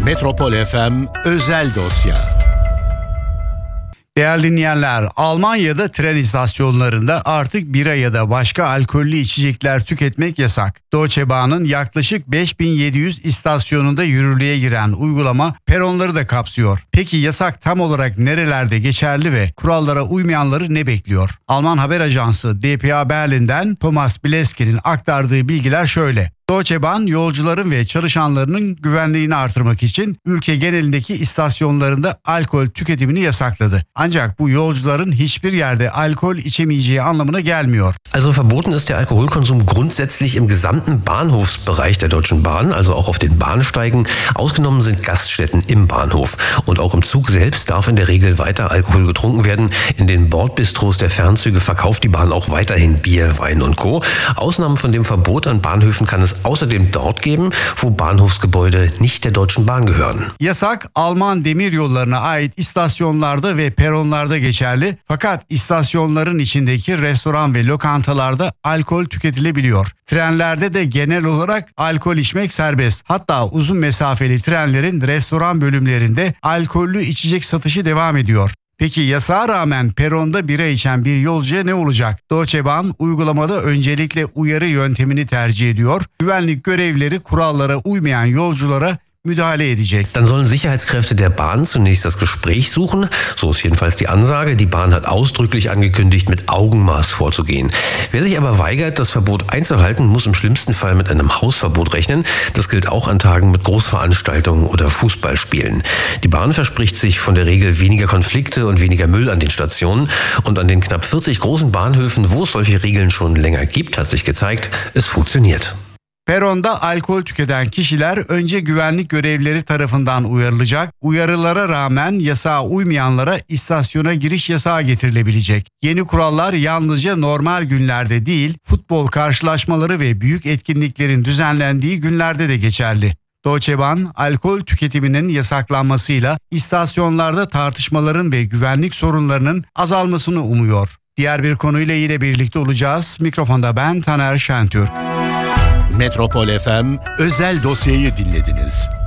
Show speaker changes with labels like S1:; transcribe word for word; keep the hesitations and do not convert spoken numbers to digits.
S1: Metropol F M özel dosya.
S2: Değerli dinleyenler, Almanya'da tren istasyonlarında artık bira ya da başka alkollü içecekler tüketmek yasak. Deutsche Bahn'ın yaklaşık beş bin yedi yüz istasyonunda yürürlüğe giren uygulama peronları da kapsıyor. Peki yasak tam olarak nerelerde geçerli ve kurallara uymayanları ne bekliyor? Alman haber ajansı D P A Berlin'den Thomas Bileski'nin aktardığı bilgiler şöyle. Deutsche Bahn yolcuların ve çalışanlarının güvenliğini artırmak için ülke genelindeki istasyonlarında alkol tüketimini yasakladı. Ancak bu yolcuların hiçbir yerde alkol içemeyeceği anlamına gelmiyor.
S3: Also verboten ist der Alkoholkonsum grundsätzlich im gesamten Bahnhofsbereich der Deutschen Bahn, also auch auf den Bahnsteigen. Ausgenommen sind Gaststätten im Bahnhof. Und auch im Zug selbst darf in der Regel weiter Alkohol getrunken werden. In den Bordbistros der Fernzüge verkauft die Bahn auch weiterhin Bier, Wein und Co. Ausnahmen von dem Verbot an Bahnhöfen kann es außerdem dort geben, wo Bahnhofsgebäude nicht der Deutschen Bahn gehören.
S2: Yasak Alman demiryollarına ait istasyonlarda ve peronlarda geçerli, fakat istasyonların içindeki restoran ve lokantalarda alkol tüketilebiliyor. Trenlerde de genel olarak alkol içmek serbest. Hatta uzun mesafeli trenlerin restoran bölümlerinde alkollü içecek satışı devam ediyor. Peki yasağa rağmen peronda bira içen bir yolcuya ne olacak? Deutsche Bahn uygulamada öncelikle uyarı yöntemini tercih ediyor. Güvenlik görevlileri kurallara uymayan yolculara müdahale edecek.
S3: Dann sollen Sicherheitskräfte der Bahn zunächst das Gespräch suchen. So ist jedenfalls die Ansage. Die Bahn hat ausdrücklich angekündigt, mit Augenmaß vorzugehen. Wer sich aber weigert, das Verbot einzuhalten, muss im schlimmsten Fall mit einem Hausverbot rechnen. Das gilt auch an Tagen mit Großveranstaltungen oder Fußballspielen. Die Bahn verspricht sich von der Regel weniger Konflikte und weniger Müll an den Stationen. Und an den knapp vierzig großen Bahnhöfen, wo es solche Regeln schon länger gibt, hat sich gezeigt, es funktioniert.
S2: Peronda alkol tüketen kişiler önce güvenlik görevlileri tarafından uyarılacak. Uyarılara rağmen yasağa uymayanlara istasyona giriş yasağı getirilebilecek. Yeni kurallar yalnızca normal günlerde değil, futbol karşılaşmaları ve büyük etkinliklerin düzenlendiği günlerde de geçerli. Deutsche Bahn, alkol tüketiminin yasaklanmasıyla istasyonlarda tartışmaların ve güvenlik sorunlarının azalmasını umuyor. Diğer bir konuyla yine birlikte olacağız. Mikrofonda ben Taner Şentürk.
S1: Metropol F M özel dosyayı dinlediniz.